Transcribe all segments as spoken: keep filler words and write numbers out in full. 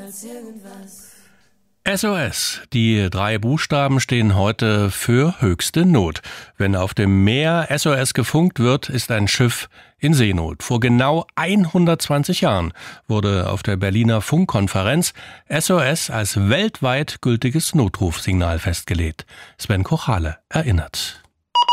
als irgendwas. S O S. Die drei Buchstaben stehen heute für höchste Not. Wenn auf dem Meer S O S gefunkt wird, ist ein Schiff in Seenot. Vor genau hundertzwanzig Jahren wurde auf der Berliner Funkkonferenz S O S als weltweit gültiges Notrufsignal festgelegt. Sven Kochale erinnert.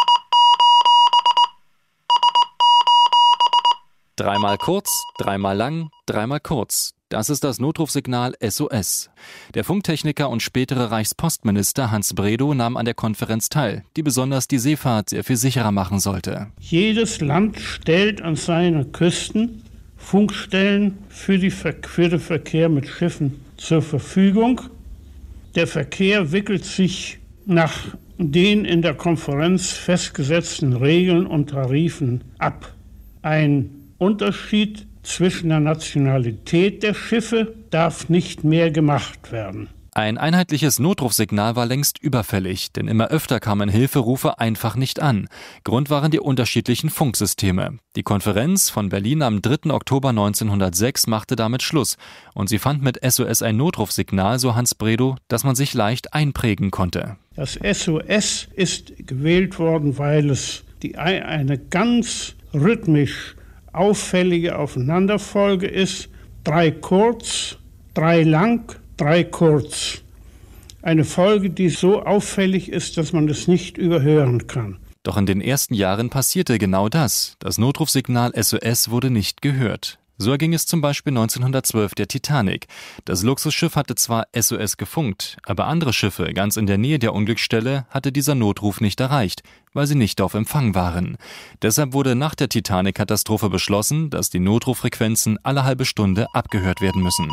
Dreimal kurz, dreimal lang, dreimal kurz. Das ist das Notrufsignal S O S. Der Funktechniker und spätere Reichspostminister Hans Bredow nahm an der Konferenz teil, die besonders die Seefahrt sehr viel sicherer machen sollte. Jedes Land stellt an seine Küsten Funkstellen für, die Ver- für den Verkehr mit Schiffen zur Verfügung. Der Verkehr wickelt sich nach den in der Konferenz festgesetzten Regeln und Tarifen ab. Ein Unterschied zwischen der Nationalität der Schiffe darf nicht mehr gemacht werden. Ein einheitliches Notrufsignal war längst überfällig, denn immer öfter kamen Hilferufe einfach nicht an. Grund waren die unterschiedlichen Funksysteme. Die Konferenz von Berlin am dritten Oktober neunzehnhundertsechs machte damit Schluss und sie fand mit S O S ein Notrufsignal, so Hans Bredow, das man sich leicht einprägen konnte. Das S O S ist gewählt worden, weil es die, eine ganz rhythmisch auffällige Aufeinanderfolge ist. Drei kurz, drei lang, drei kurz. Eine Folge, die so auffällig ist, dass man es nicht überhören kann. Doch in den ersten Jahren passierte genau das. Das Notrufsignal S O S wurde nicht gehört. So erging es zum Beispiel neunzehnhundertzwölf der Titanic. Das Luxusschiff hatte zwar S O S gefunkt, aber andere Schiffe ganz in der Nähe der Unglücksstelle hatte dieser Notruf nicht erreicht, weil sie nicht auf Empfang waren. Deshalb wurde nach der Titanic-Katastrophe beschlossen, dass die Notrufrequenzen alle halbe Stunde abgehört werden müssen.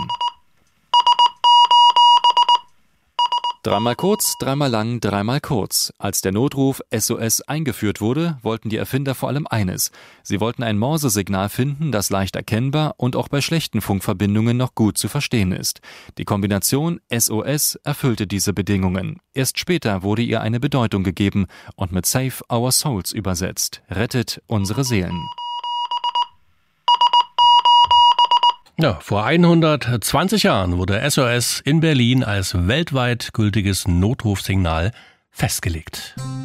Dreimal kurz, dreimal lang, dreimal kurz. Als der Notruf S O S eingeführt wurde, wollten die Erfinder vor allem eines. Sie wollten ein Morsesignal finden, das leicht erkennbar und auch bei schlechten Funkverbindungen noch gut zu verstehen ist. Die Kombination S O S erfüllte diese Bedingungen. Erst später wurde ihr eine Bedeutung gegeben und mit Save Our Souls übersetzt. Rettet unsere Seelen. Ja, vor hundertzwanzig Jahren wurde S O S in Berlin als weltweit gültiges Notrufsignal festgelegt.